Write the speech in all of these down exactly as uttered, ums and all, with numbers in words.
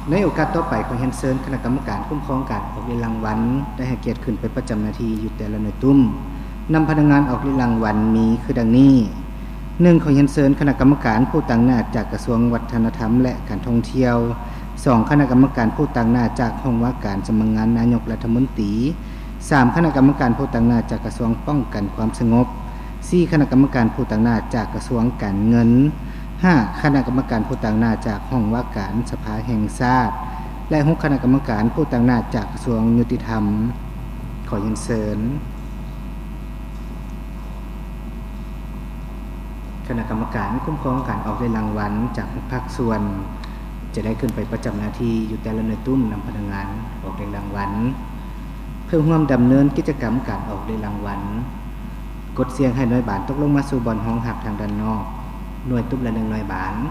ในโอกาสต่อไปขอเรียนเชิญคณะกรรมการคุ้มครองการออกเรียนรางวัลได้ให้เกียรติขึ้นไปประจำหน้าที่อยู่แต่ละหน่วยตุ้มนำพนักงานออกเรียนรางวัลมีคือดังนี้ หนึ่ง ขอเรียนเชิญคณะกรรมการผู้ตั้งหน้าจากกระทรวงวัฒนธรรมและการท่องเที่ยว สอง คณะกรรมการผู้ตั้งหน้าจากห้องว่าการสำนักงานนายกรัฐมนตรี สาม คณะกรรมการผู้ตั้งหน้าจากกระทรวงป้องกันความสงบ สี่ คณะกรรมการผู้ตั้งหน้าจากกระทรวงการเงิน ห้า คณะกรรมการผู้ตั้งหน้าจากห้องว่าการสภาแห่งชาติและหกคณะกรรมการผู้ตั้งหน้าจากกระทรวงยุติธรรมขอเรียนเชิญคณะกรรมการคุ้มครองการออกได้รางวัลจากภาคส่วนจะได้ขึ้นไปประจำหน้าที่อยู่แต่ละหน่วยตุ้มนำพนักงานออกได้รางวัลเพื่อร่วมดำเนินกิจกรรมการออกได้รางวัลกดเสียงให้หน่วยบานตกลงมาสู่บอลห้องหับทางด้านนอกหน่วยตุ้มละหนึ่งหน่วยบาน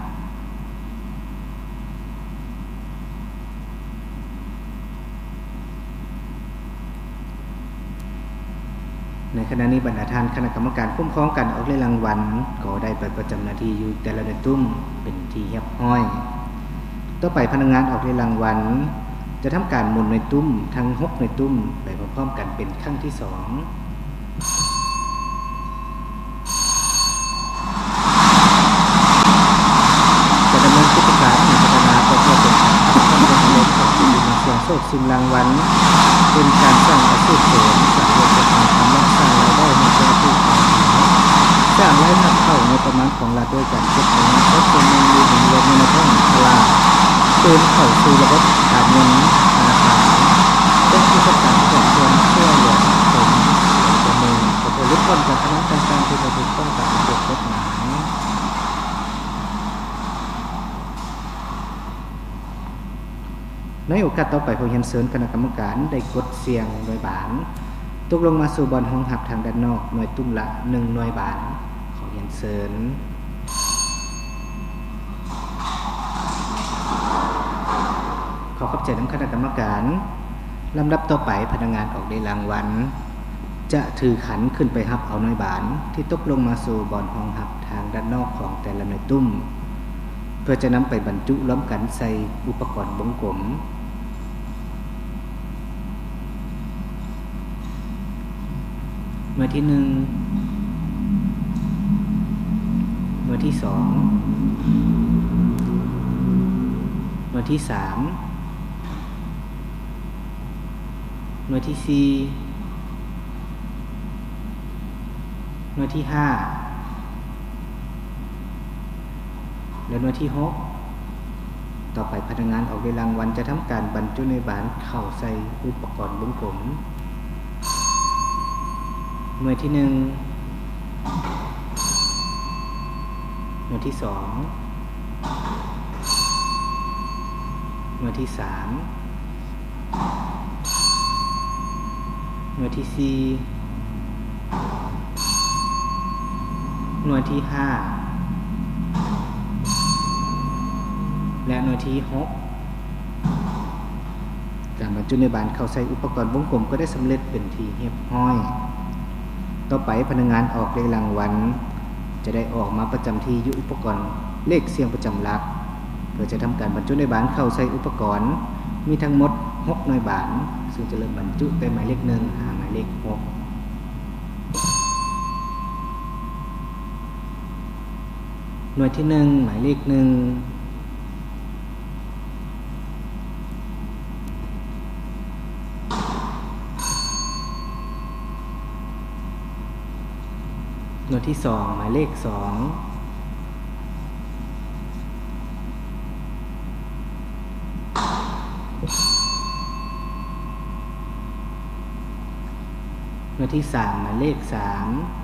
ในขณะนี้บรรดาท่านคณะกรรมการคุ้มครองการออกรางวัลก็ได้ไปประจำหน้าที่อยู่แต่ละหน่วยตุ้มเป็นที่เรียบร้อยต่อไปพนักงานออกรางวัลจะทำการหมุนหน่วยตุ้มทั้งหกหน่วยตุ้มไปพร้อมๆกันเป็นครั้งที่สองจะดำเนินกิจการในพัฒนาก็เพื่อเป็นการพัฒนาความเป็นของผู้มีส่วนโชคชิงรางวัลเป็นการสร้างอาชีพเสริมสร้างโอกาสทางการสร้างรายได้ในประเทศสร้างรายได้เข้าในประมาณของรัฐด้วยการเก็บเงินทดแทนเงินมีหมุนเวียนในท้องตลาดเติมเข้าสู่ระบบการเงินธนาคารเป็นกิจการที่ควรช่วยเหลือสังคมตัวเองกับผู้รับผิดชอบการทำงานต่างๆที่ถูกต้องตามกฎหมายในโอกาสต่อไปขอเรียนเชิญคณะกรรมการได้กดเสียงหน่วยบานตกลงมาสู่บอลห้องหับทางด้านนอกหน่วยตุ้มละหนึ่งหน่วยบานขอเรียนเชิญขอขอบใจทั้งคณะกรรมการลำดับต่อไปพนักงานออกได้รางวัลจะถือขันขึ้นไปหับเอาหน่วยบานที่ตกลงมาสู่บอลห้องหับทางด้านนอกของแต่ละหน่วยตุ้มเพื่อจะนำไปบรรจุล้อมกันใส่อุปกรณ์วงกลมหน่วยที่หนึ่งหน่วยที่สองหน่วยที่สามหน่วยที่สี่หน่วยที่ห้าและหน่วยที่หกต่อไปพนักงานออกได้รางวัลจะทำการบรรจุในบานเข้าใส่อุปกรณ์วงกลมหน่วยที่หนึ่งหน่วยที่สองหน่วยที่สามหน่วยที่สี่หน่วยที่ห้าและหน่วยที่หกการบรรจุในบานเข้าใส่อุปกรณ์วงกลมก็ได้สำเร็จเป็นที่เรียบร้อยต่อไปพนักงานออกได้รางวัลจะได้ออกมาประจำที่อยู่อุปกรณ์เลขเสียงประจำหลักเพื่อจะทำการบรรจุในบานเข้าใส่อุปกรณ์มีทั้งหมดหกหน่วยบานซึ่งจะเริ่มบรรจุแต่หมายเลขหนึ่งหาหมายเลขหกหน่วยที่หนึ่งหมายเลขหนึ่งหน่วยที่สองหมายเลขสองหน่วยที่สามหมายเลขสาม